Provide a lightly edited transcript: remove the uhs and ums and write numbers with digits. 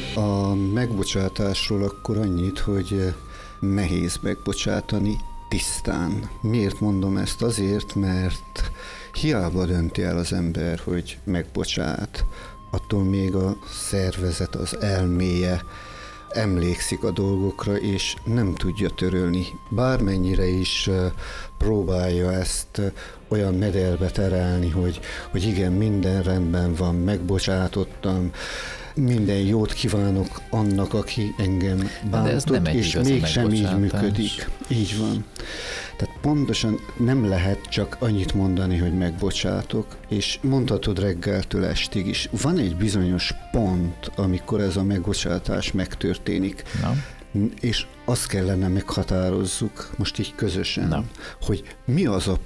A megbocsátásról akkor annyit, hogy nehéz megbocsátani tisztán. Miért mondom ezt? Azért, mert hiába dönti el az ember, hogy megbocsát, attól még a szervezet, az elméje emlékszik a dolgokra, és nem tudja törölni. Bármennyire is próbálja ezt olyan mederbe terelni, hogy igen, minden rendben van, megbocsátottam, minden jót kívánok annak, aki engem bántott, és mégsem így működik. Így van. Tehát pontosan nem lehet csak annyit mondani, hogy megbocsátok, és mondhatod reggeltől estig is. Van egy bizonyos pont, amikor ez a megbocsátás megtörténik. Na. És azt kellene meghatározzuk most így közösen, Na. hogy mi az a